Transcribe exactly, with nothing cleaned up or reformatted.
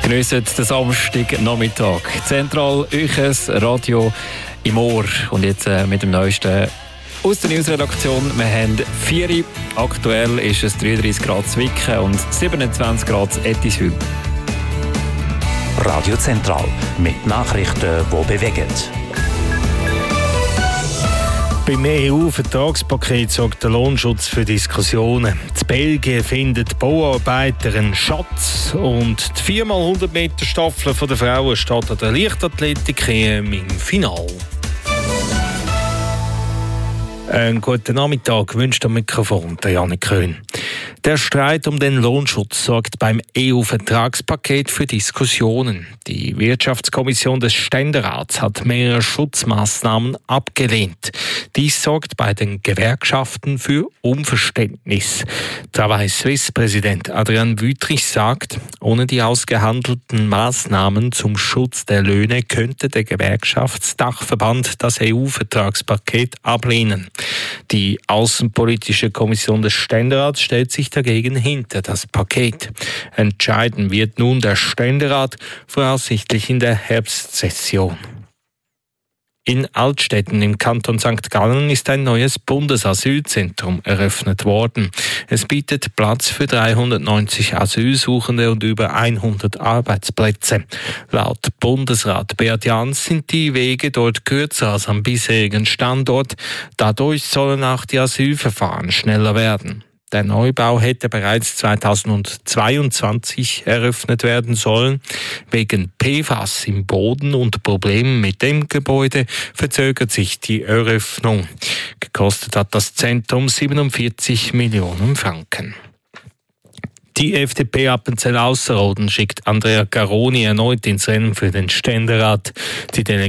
Geniessen den Samstagnachmittag. Zentral Euches Radio im Ohr. Und jetzt äh, mit dem Neuesten aus der Newsredaktion. Wir haben vier Uhr. Aktuell ist es dreiunddreißig Grad Zwicken und siebenundzwanzig Grad Ettiswil. Radio Zentral mit Nachrichten, die bewegen. Beim E U-Vertragspaket sorgt der Lohnschutz für Diskussionen. In Belgien findet Bauarbeiter einen Schatz und die vier mal hundert Meter Staffel der Frauen steht an der Leichtathletik im Finale. Einen guten Nachmittag wünscht am Mikrofon der Janik Köhn. Der Streit um den Lohnschutz sorgt beim E U-Vertragspaket für Diskussionen. Die Wirtschaftskommission des Ständerats hat mehrere Schutzmaßnahmen abgelehnt. Dies sorgt bei den Gewerkschaften für Unverständnis. Travail Suisse-Präsident Adrian Wüthrich sagt, ohne die ausgehandelten Maßnahmen zum Schutz der Löhne könnte der Gewerkschaftsdachverband das E U-Vertragspaket ablehnen. Die Außenpolitische Kommission des Ständerats stellt sich dagegen hinter das Paket. Entscheiden wird nun der Ständerat, voraussichtlich in der Herbstsession. In Altstetten im Kanton Sankt Gallen ist ein neues Bundesasylzentrum eröffnet worden. Es bietet Platz für dreihundertneunzig Asylsuchende und über hundert Arbeitsplätze. Laut Bundesrat Beat Jans sind die Wege dort kürzer als am bisherigen Standort. Dadurch sollen auch die Asylverfahren schneller werden. Der Neubau hätte bereits zweitausendzweiundzwanzig eröffnet werden sollen. Wegen P F A S im Boden und Problemen mit dem Gebäude verzögert sich die Eröffnung. Gekostet hat das Zentrum siebenundvierzig Millionen Franken. Die F D P Appenzell Ausserrhoden schickt Andrea Garoni erneut ins Rennen für den Ständerat. Die